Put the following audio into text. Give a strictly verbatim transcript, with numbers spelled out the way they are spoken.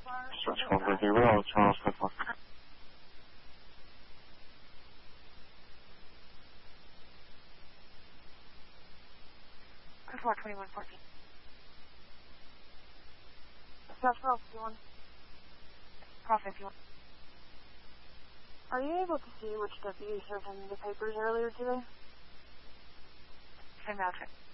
Search one zero, Charles Pepper. four twenty-one fourteen. South Roll fifty-one. Call fifty-one. Are you able to see which deputy served in the papers earlier today? Same outfit.